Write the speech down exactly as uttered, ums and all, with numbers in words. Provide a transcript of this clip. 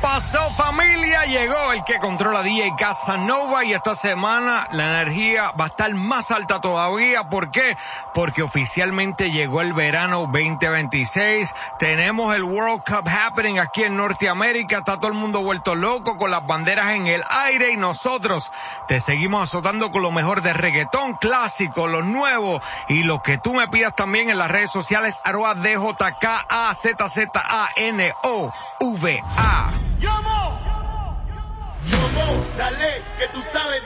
pasó, familia? Llegó el que controla D J Casanova y esta semana la energía va a estar más alta todavía. ¿Por qué? Porque oficialmente llegó el verano veinte veintiséis. Tenemos el World Cup happening aquí en Norteamérica. Está todo el mundo vuelto loco con las banderas en el aire y nosotros te seguimos azotando con lo mejor de reggaetón clásico, lo nuevo y lo que tú me pidas también en las redes sociales, arroba D J K A Z Z A N O V A. Yomo, Yomo, dale, que tú sabes.